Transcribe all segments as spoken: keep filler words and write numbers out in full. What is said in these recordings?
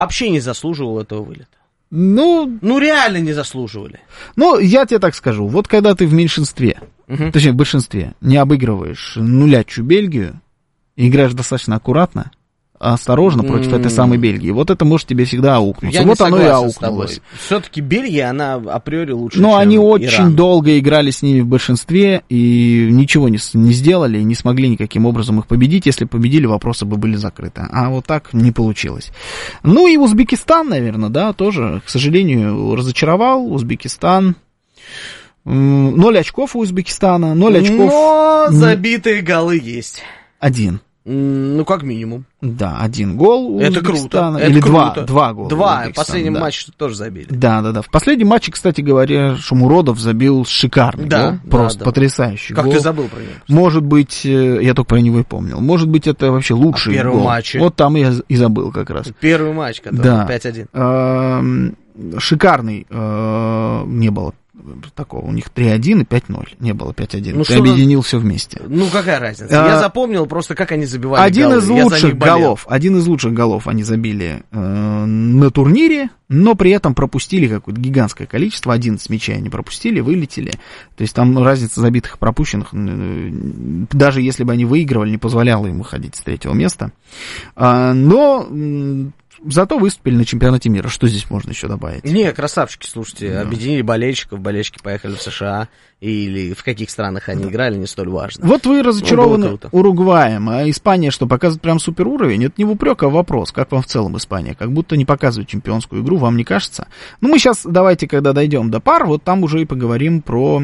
вообще не заслуживал этого вылета. Ну, ну, реально не заслуживали. Ну, я тебе так скажу. Вот когда ты в меньшинстве, uh-huh. точнее, в большинстве, не обыгрываешь нулячую Бельгию, и играешь достаточно аккуратно, осторожно против mm. этой самой Бельгии, вот это может тебе всегда аукнуться. Я вот не оно и аукнулось. Все-таки Бельгия, она априори лучше, Но чем они Иран. очень долго играли с ними в большинстве, и ничего не, не сделали, и не смогли никаким образом их победить. Если победили, вопросы бы были закрыты. А вот так не получилось. Ну и Узбекистан, наверное, да, тоже, к сожалению, разочаровал. Узбекистан... Ноль очков у Узбекистана, ноль очков... Но забитые голы есть. Один. Ну, как минимум. Да, один гол у это Узбекистана. Круто. Или это два, круто. два гола. Два, в последнем да. матче тоже забили. Да, да, да. В последнем матче, кстати говоря, Шумуродов забил шикарный да, гол. Да, просто да. потрясающий как гол. Как ты забыл про него? Может быть, я только про него и помнил. Может быть, это вообще лучший а гол. Матче. Вот там я и забыл как раз. Первый матч, который да. пять один. Шикарный не было. Такого. У них три один и пять ноль. Не было пять один. Ну, Ты объединил все вместе. Ну, какая разница? А, Я запомнил просто, как они забивали один голы. Из лучших голов, один из лучших голов они забили э, на турнире, но при этом пропустили какое-то гигантское количество. одиннадцать мячей они пропустили, вылетели. То есть там разница забитых и пропущенных, э, даже если бы они выигрывали, не позволяла им выходить с третьего места. А, но... Зато выступили на чемпионате мира. Что здесь можно еще добавить? Не, красавчики, слушайте, да. объединили болельщиков, болельщики поехали в США, или в каких странах они да. играли, не столь важно. Вот вы разочарованы ну, Уругваем, а Испания что, показывает прям супер уровень? Это не в упрек, а вопрос. Как вам в целом Испания? Как будто не показывает чемпионскую игру, вам не кажется? Ну, мы сейчас, давайте, когда дойдем до пар, вот там уже и поговорим про...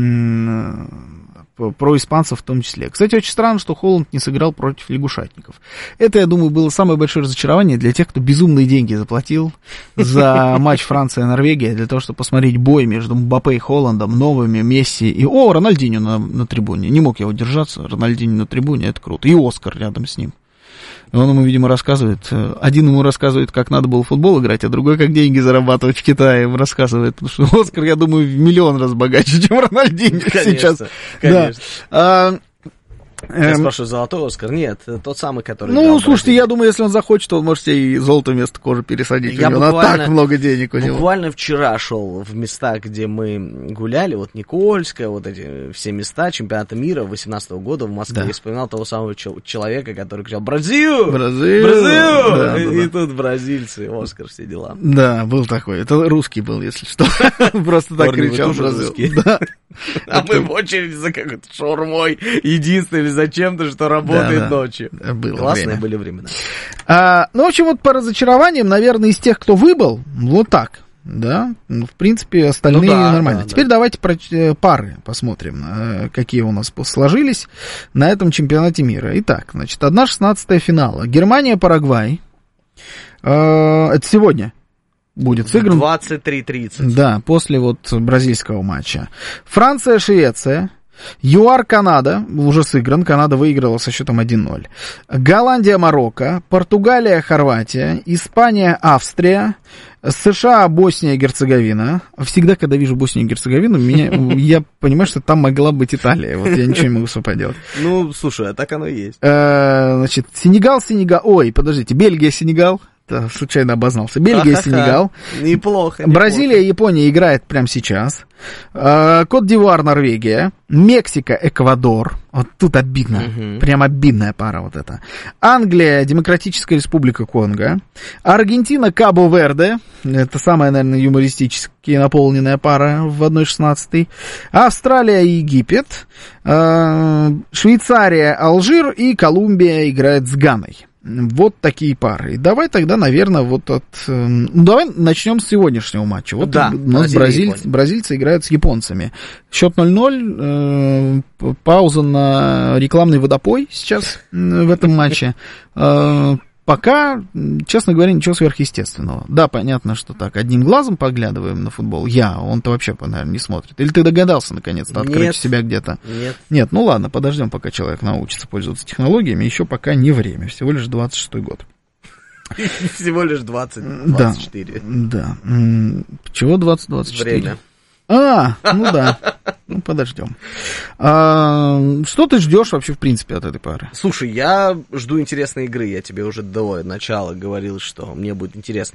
про испанцев в том числе. Кстати, очень странно, что Холланд не сыграл против лягушатников. Это, я думаю, было самое большое разочарование для тех, кто безумные деньги заплатил за матч Франция-Норвегия, для того, чтобы посмотреть бой между Мбаппе и Холландом, новыми, Месси и... О, Рональдиньо на, на трибуне. Не мог я удержаться. Рональдиньо на трибуне, это круто. И Оскар рядом с ним. Он ему, видимо, рассказывает, один ему рассказывает, как надо было в футбол играть, а другой, как деньги зарабатывать в Китае, ему рассказывает. Потому что Оскар, я думаю, в миллион раз богаче, чем Рональдиньо сейчас. Конечно. Да. Я эм... спрашиваю, золотой Оскар? Нет, тот самый, который... Ну, слушайте, я думаю, если он захочет, то он может себе и золото вместо кожи пересадить. Я у него буквально, так много денег у него. Буквально вчера шел в места, где мы гуляли, вот Никольская, вот эти все места чемпионата мира восемнадцатого года в Москве. Да. И вспоминал того самого человека, который кричал «Бразил! Бразил! Бразил!» Да, и, да, и да. тут бразильцы, Оскар, все дела. Да, был такой. Это русский был, если что. Просто так кричал «Бразил». А мы в очереди за какой-то шаурмой, единственный зачем-то, что работает да, да. ночью. Было Классные время. были времена. А, ну, в общем, вот по разочарованиям, наверное, из тех, кто выбыл, вот так, да, ну, в принципе, остальные ну, да, нормально. Да, Теперь да. давайте про пары посмотрим, какие у нас сложились на этом чемпионате мира. Итак, значит, одна шестнадцатая финала. Германия-Парагвай. Это сегодня будет сыгран. двадцать три тридцать. Да, после вот бразильского матча. Франция-Швеция. ЮАР-Канада, уже сыгран, Канада выиграла со счетом один ноль. Голландия-Марокко, Португалия-Хорватия, Испания-Австрия, США-Босния-Герцеговина. Всегда, когда вижу Боснию и Герцеговину, меня, я понимаю, что там могла быть Италия. Вот я ничего не могу с собой поделать. Ну, слушай, а так оно и есть. Значит, Сенегал-Сенегал... Ой, подождите, Бельгия-Сенегал. Да, случайно обознался. Бельгия, Сенегал. Неплохо. Бразилия, Япония играет прямо сейчас. Кот-д'Ивуар, Норвегия. Мексика, Эквадор. Вот тут обидно. Uh-huh. Прям обидная пара вот эта. Англия, Демократическая Республика Конго. Аргентина, Кабо-Верде. Это самая, наверное, юмористически наполненная пара в одна шестнадцатая. Австралия, Египет. Швейцария, Алжир. И Колумбия играет с Ганой. Вот такие пары. И давай тогда, наверное, вот от... Ну, давай начнем с сегодняшнего матча. Вот да, у нас бразиль... бразильцы играют с японцами. Счет ноль ноль. Э, пауза на рекламный водопой сейчас в этом матче. Э, пока, честно говоря, ничего сверхъестественного. Да, понятно, что так, одним глазом поглядываем на футбол. Я, он-то вообще, наверное, не смотрит. Или ты догадался, наконец-то, открыть Нет. себя где-то? Нет. Нет, ну ладно, подождем, пока человек научится пользоваться технологиями. Еще пока не время, всего лишь двадцать шестой год. Всего лишь двадцать, двадцать четыре. Да, да. Чего двадцать двадцать четыре? Время. А, ну да. подождем. А, что ты ждешь вообще, в принципе, от этой пары? Слушай, я жду интересной игры. Я тебе уже до начала говорил, что мне будет интересно